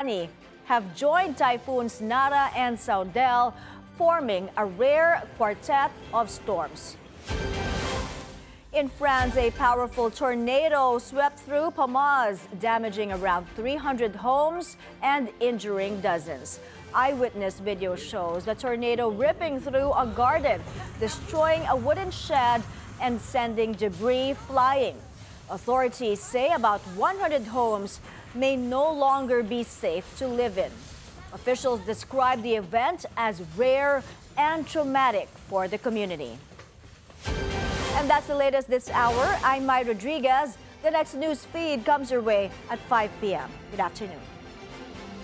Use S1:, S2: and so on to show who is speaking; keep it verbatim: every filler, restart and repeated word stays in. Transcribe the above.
S1: Lani have joined typhoons Nara and Saudel, forming a rare quartet of storms. In France, a powerful tornado swept through Pamaz, damaging around three hundred homes and injuring dozens. Eyewitness video shows the tornado ripping through a garden, destroying a wooden shed and sending debris flying. Authorities say about one hundred homes may no longer be safe to live in. Officials describe the event as rare and traumatic for the community. And that's the latest this hour. I'm Mai Rodriguez. The next news feed comes your way at five p m Good afternoon.